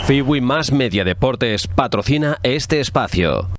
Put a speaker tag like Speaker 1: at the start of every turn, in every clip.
Speaker 1: Fiwi Más Media Deportes patrocina este espacio.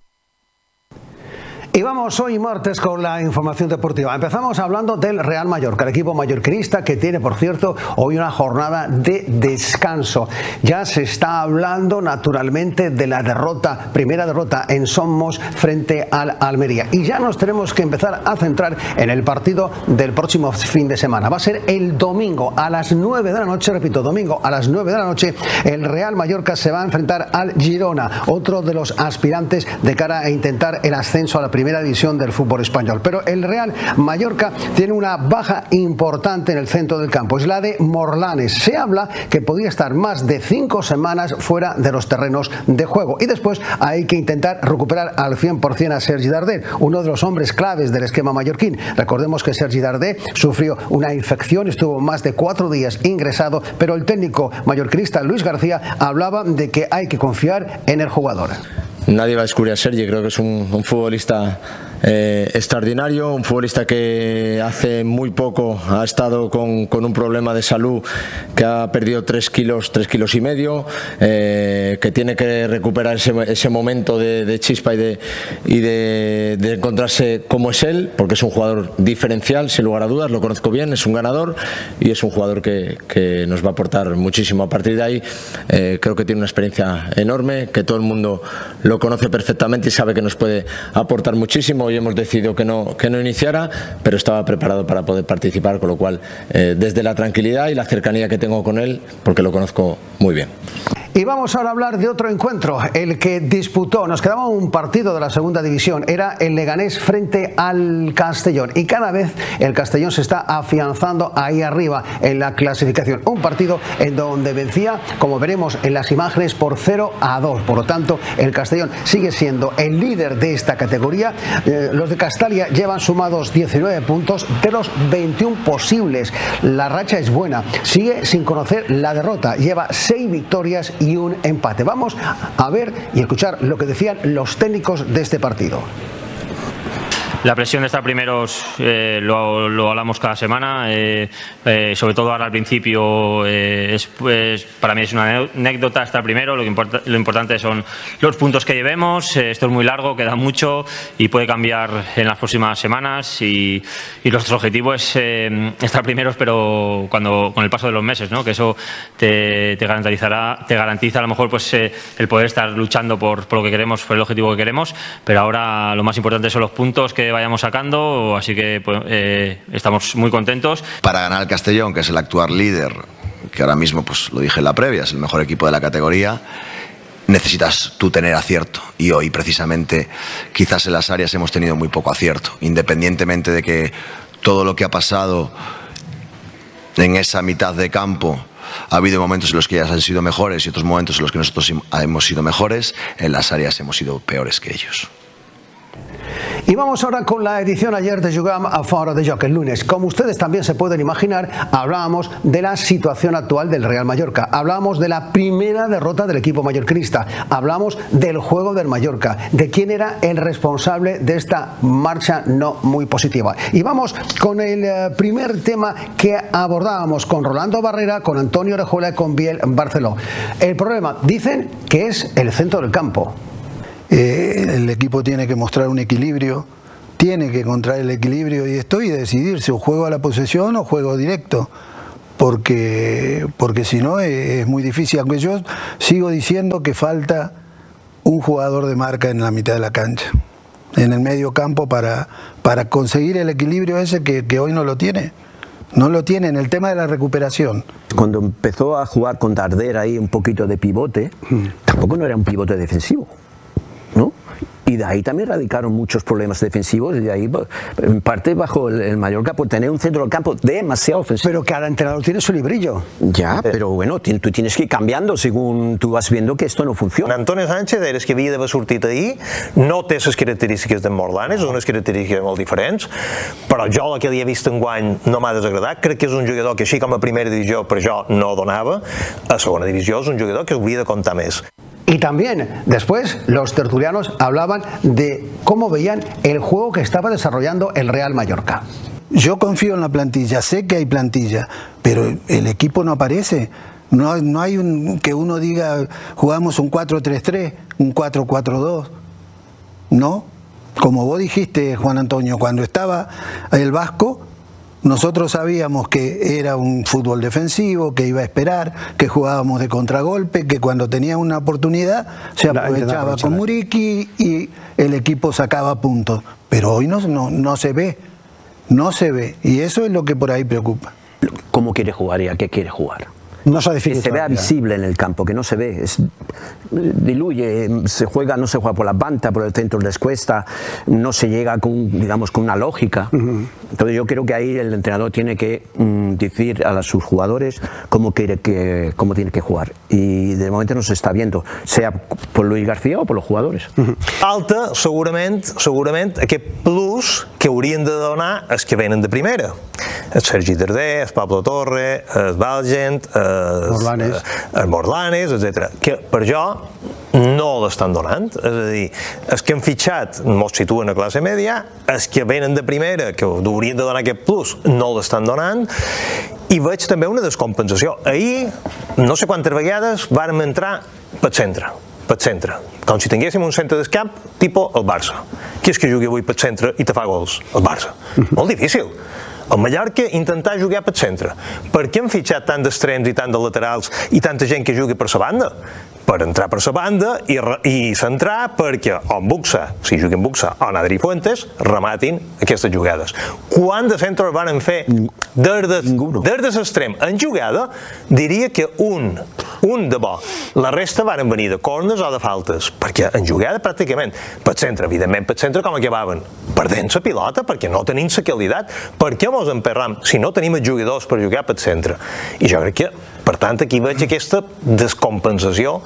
Speaker 2: Y vamos hoy martes con la información deportiva. Empezamos hablando del Real Mallorca, el equipo mallorquinista que tiene, por cierto, hoy una jornada de descanso. Ya se está hablando naturalmente de la primera derrota en Somos frente al Almería. Y ya nos tenemos que empezar a centrar en el partido del próximo fin de semana. Va a ser el domingo a las 9 de la noche, repito, domingo a las 9 de la noche, el Real Mallorca se va a enfrentar al Girona, otro de los aspirantes de cara a intentar el ascenso a la primera división del fútbol español. Pero el Real Mallorca tiene una baja importante en el centro del campo, es la de Morlanes. Se habla que podría estar más de 5 semanas fuera de los terrenos de juego, y después hay que intentar recuperar al 100% a Sergi Darder, uno de los hombres claves del esquema mallorquín. Recordemos que Sergi Darder sufrió una infección, estuvo más de 4 días ingresado, pero el técnico mallorquinista Luis García hablaba de que hay que confiar en el jugador.
Speaker 3: Nadie va a descubrir a Sergi, creo que es un futbolista extraordinario, un futbolista que hace muy poco ha estado con un problema de salud, que ha perdido 3 kilos y medio, que tiene que recuperar ese momento de chispa y de encontrarse como es él, porque es un jugador diferencial, sin lugar a dudas, lo conozco bien, es un ganador y es un jugador que nos va a aportar muchísimo. A partir de ahí creo que tiene una experiencia enorme, que todo el mundo lo conoce perfectamente y sabe que nos puede aportar muchísimo. Hoy hemos decidido que no iniciara, pero estaba preparado para poder participar, con lo cual desde la tranquilidad y la cercanía que tengo con él, porque lo conozco muy bien.
Speaker 2: Y vamos ahora a hablar de otro encuentro, el que disputó, nos quedaba un partido de la segunda división, era el Leganés frente al Castellón, y cada vez el Castellón se está afianzando ahí arriba en la clasificación. Un partido en donde vencía, como veremos en las imágenes, por 0-2, por lo tanto el Castellón sigue siendo el líder de esta categoría. Los de Castalia llevan sumados 19 puntos de los 21 posibles, la racha es buena, sigue sin conocer la derrota, lleva 6 victorias y un empate. Vamos a ver y escuchar lo que decían los técnicos de este partido.
Speaker 4: La presión de estar primeros lo hablamos cada semana, sobre todo ahora al principio para mí es una anécdota estar primero, lo importante son los puntos que llevemos. Esto es muy largo, queda mucho y puede cambiar en las próximas semanas, y nuestro objetivo es estar primeros, pero con el paso de los meses, ¿no? Que eso te garantiza a lo mejor pues el poder estar luchando por lo que queremos, por el objetivo que queremos, pero ahora lo más importante son los puntos que vayamos sacando, así que pues, estamos muy contentos.
Speaker 5: Para ganar el Castellón, que es el actual líder, que ahora mismo, pues lo dije en la previa, es el mejor equipo de la categoría, necesitas tú tener acierto, y hoy precisamente quizás en las áreas hemos tenido muy poco acierto, independientemente de que todo lo que ha pasado en esa mitad de campo. Ha habido momentos en los que ellas han sido mejores y otros momentos en los que nosotros hemos sido mejores. En las áreas hemos sido peores que ellos.
Speaker 2: Y vamos ahora con la edición ayer de Jugam a Fora de Joc, el lunes. Como ustedes también se pueden imaginar, hablábamos de la situación actual del Real Mallorca, hablábamos de la primera derrota del equipo mallorquinista, hablamos del juego del Mallorca, de quién era el responsable de esta marcha no muy positiva. Y vamos con el primer tema que abordábamos con Rolando Barrera, con Antonio Orejuela y con Biel Barceló. El problema, dicen que es el centro del campo.
Speaker 6: El equipo tiene que mostrar un equilibrio, tiene que encontrar el equilibrio y decidir si o juego a la posesión o juego directo, porque si no es muy difícil, aunque yo sigo diciendo que falta un jugador de marca en la mitad de la cancha, en el medio campo, para conseguir el equilibrio ese que hoy no lo tiene. No lo tiene en el tema de la recuperación.
Speaker 7: Cuando empezó a jugar con Darder ahí un poquito de pivote, tampoco no era un pivote defensivo, ¿no? Y de ahí también radicaron muchos problemas defensivos, y de ahí en parte bajo el Mallorca por tener un centro del campo demasiado ofensivo.
Speaker 2: Pero cada entrenador tiene su librillo.
Speaker 7: Ya, pero bueno, tú tienes que ir cambiando según tú vas viendo que esto no funciona.
Speaker 8: Antonio Sánchez és que havia d'haver sortit ahir, no té les característiques d'en Morlanes, unes característiques molt diferents, però jo el que li he vist enguany no m'ha desagradat. Crec que és un jugador que així com a primera divisió per jo no donava, a segona divisió és un jugador que hauria de comptar més.
Speaker 2: Y también después los tertulianos hablaban de cómo veían el juego que estaba desarrollando el Real Mallorca.
Speaker 6: Yo confío en la plantilla, sé que hay plantilla, pero el equipo no aparece. No hay que uno diga jugamos un 4-3-3, un 4-4-2. No, como vos dijiste, Juan Antonio, cuando estaba el Vasco, nosotros sabíamos que era un fútbol defensivo, que iba a esperar, que jugábamos de contragolpe, que cuando tenía una oportunidad se aprovechaba con Muriqui y el equipo sacaba puntos. Pero hoy no se ve, y eso es lo que por ahí preocupa.
Speaker 7: ¿Cómo quiere jugar y a qué quiere jugar?
Speaker 2: No se
Speaker 7: que se vea visible en el campo, que no se ve, diluye, no se juega por la banda, por el centro les cuesta, no se llega con una lógica. Entonces yo creo que ahí el entrenador tiene que decir a sus jugadores cómo tiene que jugar, y de momento no se está viendo, sea por Luis García o por los jugadores.
Speaker 8: Falta segurament aquest plus que haurien de donar els que venen de primera, el Sergi Darder, el Pablo Torre, el Valgent, el Morlanes, etc. Que per jo no l'estan donant. És a dir, els que han fitxat mos situen a classe media, els que venen de primera, que haurien de donar aquest plus, no l'estan donant, i veig també una descompensació. Ahir, no sé quantes vegades, vàrem entrar pel centre, com si tinguéssim un centre d'escamp tipus el Barça. Qui és que jugui avui pel centre i te fa gols? El Barça. Molt difícil. El Mallorca intentar jugar pel centre. Per què han fitxat tant d'extrems i tant de laterals i tanta gent que jugui per la banda? Per entrar per la banda i centrar perquè o en Buxa, si juguen Buxa, o en Adri Fuentes, rematin aquestes jugades. Quant de centres van fer des de l'extrem en jugada? Diria que un de bo. La resta van venir de corners o de faltes, perquè en jugada pràcticament pel centre, evidentment pel centre com acabaven? Perdent la pilota, perquè no tenim la qualitat. Per què mos emperram si no tenim els jugadors per jugar pel centre? I jo crec que, per tant, aquí veig aquesta descompensació.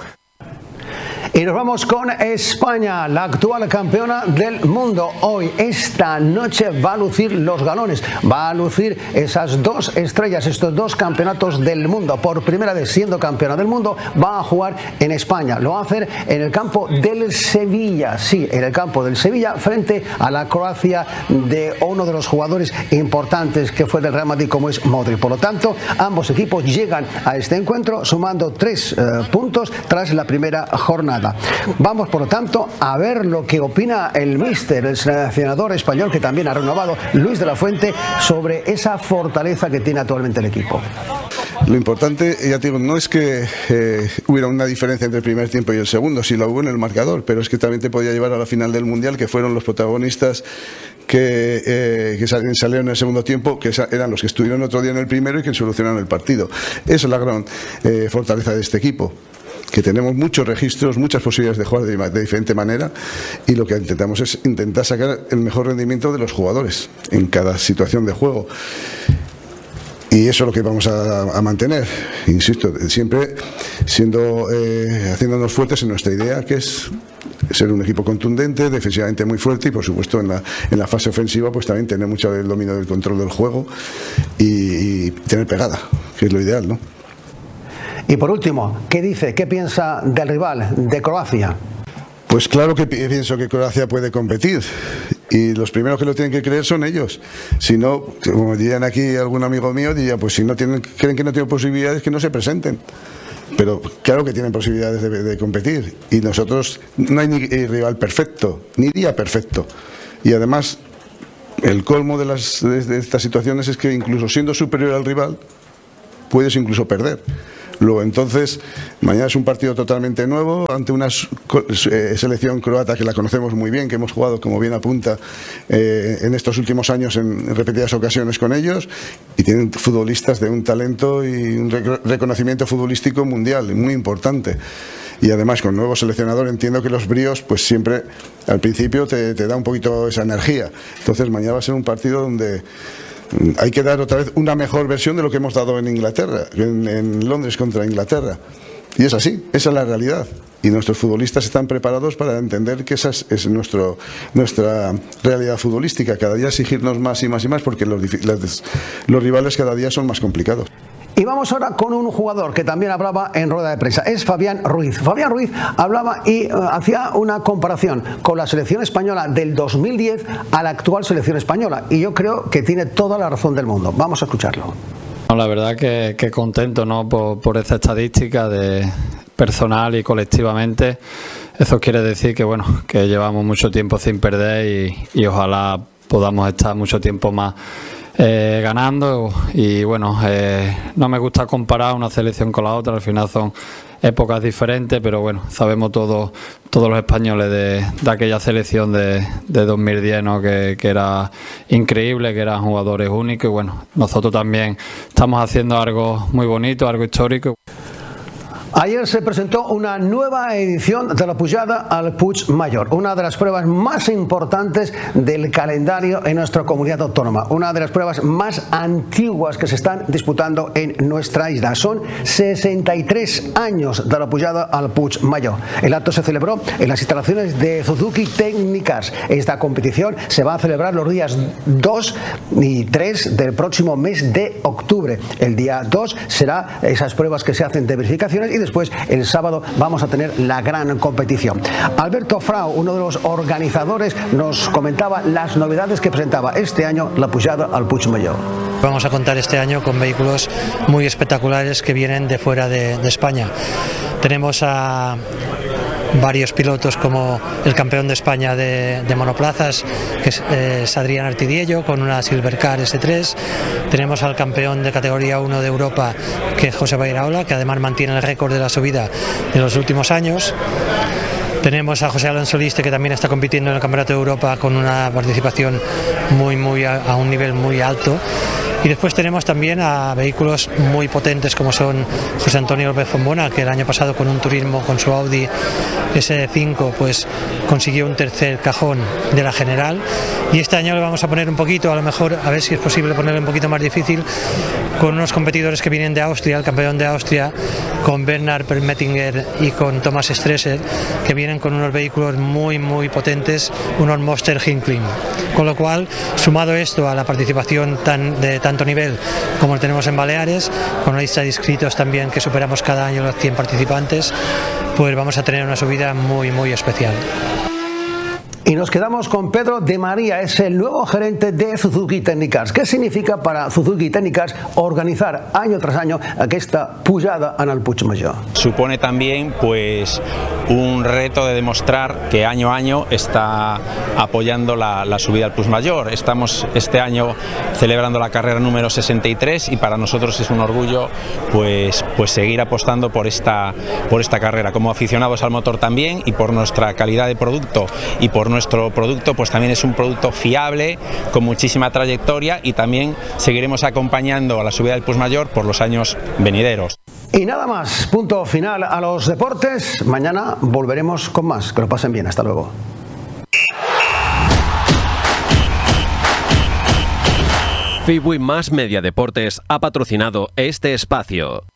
Speaker 2: Y nos vamos con España, la actual campeona del mundo. Hoy, esta noche, va a lucir los galones, va a lucir esas dos estrellas, estos dos campeonatos del mundo. Por primera vez siendo campeona del mundo, va a jugar en España. Lo va a hacer en el campo del Sevilla, sí, en el campo del Sevilla, frente a la Croacia de uno de los jugadores importantes que fue del Real Madrid, como es Modric. Por lo tanto, ambos equipos llegan a este encuentro sumando 3 puntos tras la primera jornada. Vamos, por lo tanto, a ver lo que opina el míster, el seleccionador español, que también ha renovado, Luis de la Fuente, sobre esa fortaleza que tiene actualmente el equipo.
Speaker 9: Lo importante, ya te digo, no es que hubiera una diferencia entre el primer tiempo y el segundo, sí la hubo en el marcador, pero es que también te podía llevar a la final del Mundial, que fueron los protagonistas que salieron en el segundo tiempo, que eran los que estuvieron otro día en el primero y que solucionaron el partido. Esa es la gran fortaleza de este equipo, que tenemos muchos registros, muchas posibilidades de jugar de diferente manera, y lo que intentamos es intentar sacar el mejor rendimiento de los jugadores en cada situación de juego. Y eso es lo que vamos a mantener, insisto, siempre haciéndonos fuertes en nuestra idea, que es ser un equipo contundente, defensivamente muy fuerte, y por supuesto en la fase ofensiva pues también tener mucho del dominio del control del juego y tener pegada, que es lo ideal, ¿no?
Speaker 2: Y por último, ¿qué piensa del rival, de Croacia?
Speaker 9: Pues claro que pienso que Croacia puede competir, y los primeros que lo tienen que creer son ellos. Si no, como dirían aquí algún amigo mío, diría, pues si creen que no tienen posibilidades, que no se presenten. Pero claro que tienen posibilidades de competir, y nosotros no hay ni rival perfecto, ni día perfecto. Y además, el colmo de estas situaciones es que incluso siendo superior al rival, puedes incluso perder. Luego, entonces, mañana es un partido totalmente nuevo ante una selección croata que la conocemos muy bien, que hemos jugado, como bien apunta, en estos últimos años en repetidas ocasiones con ellos, y tienen futbolistas de un talento y un reconocimiento futbolístico mundial muy importante. Y además, con nuevo seleccionador, entiendo que los bríos, pues siempre al principio te da un poquito esa energía. Entonces, mañana va a ser un partido donde hay que dar otra vez una mejor versión de lo que hemos dado en Inglaterra, en Londres contra Inglaterra. Y es así, esa es la realidad. Y nuestros futbolistas están preparados para entender que esa es nuestra realidad futbolística. Cada día exigirnos más y más y más, porque los rivales cada día son más complicados.
Speaker 2: Y vamos ahora con un jugador que también hablaba en rueda de prensa, es Fabián Ruiz. Fabián Ruiz hablaba y hacía una comparación con la selección española del 2010 a la actual selección española, y yo creo que tiene toda la razón del mundo. Vamos a escucharlo.
Speaker 10: La verdad que contento, ¿no? por esta estadística de personal y colectivamente. Eso quiere decir que bueno, que llevamos mucho tiempo sin perder y ojalá podamos estar mucho tiempo más ganando. Y bueno, no me gusta comparar una selección con la otra, al final son épocas diferentes, pero bueno, sabemos todos los españoles de aquella selección de 2010, ¿no? que era increíble, que eran jugadores únicos, y bueno, nosotros también estamos haciendo algo muy bonito, algo histórico.
Speaker 2: Ayer se presentó una nueva edición de la Pujada al Puig Mayor, una de las pruebas más importantes del calendario en nuestra comunidad autónoma, una de las pruebas más antiguas que se están disputando en nuestra isla. Son 63 años de la Pujada al Puig Mayor. El acto se celebró en las instalaciones de Suzuki Técnicas. Esta competición se va a celebrar los días 2 y 3 del próximo mes de octubre. El día 2 será esas pruebas que se hacen de verificaciones y después el sábado vamos a tener la gran competición. Alberto Frau, uno de los organizadores, nos comentaba las novedades que presentaba este año la Pujada al Puig Mayor.
Speaker 11: Vamos a contar este año con vehículos muy espectaculares que vienen de fuera de España. Tenemos a varios pilotos como el campeón de España de monoplazas, que es Adrián Artidiello, con una Silvercar S3. Tenemos al campeón de categoría 1 de Europa, que es José Bairaola, que además mantiene el récord de la subida de los últimos años. Tenemos a José Alonso Liste, que también está compitiendo en el Campeonato de Europa con una participación a un nivel muy alto. Y después tenemos también a vehículos muy potentes como son José Antonio López Fombona, que el año pasado con un turismo con su Audi S5 pues consiguió un tercer cajón de la general, y este año le vamos a poner un poquito, a lo mejor a ver si es posible ponerle un poquito más difícil, con unos competidores que vienen de Austria, el campeón de Austria, con Bernhard Permettinger y con Thomas Stresser, que vienen con unos vehículos muy potentes, unos Monster Hinckley. Con lo cual, sumado esto a la participación de tanto nivel como lo tenemos en Baleares, con una lista de inscritos también que superamos cada año los 100 participantes, pues vamos a tener una subida muy especial.
Speaker 2: Y nos quedamos con Pedro de María, es el nuevo gerente de Suzuki Técnicas. ¿Qué significa para Suzuki Técnicas organizar año tras año esta Pujada al Puig Mayor?
Speaker 12: Supone también pues un reto de demostrar que año a año está apoyando la subida al Puig Mayor. Estamos este año celebrando la carrera número 63 y para nosotros es un orgullo pues seguir apostando por esta carrera, como aficionados al motor también, y por nuestra calidad de producto y por nuestro producto, pues también es un producto fiable, con muchísima trayectoria, y también seguiremos acompañando a la subida del Puig Mayor por los años venideros.
Speaker 2: Y nada más, punto final a los deportes. Mañana volveremos con más. Que lo pasen bien, hasta luego.
Speaker 1: FIBUY Más Media Deportes ha patrocinado este espacio.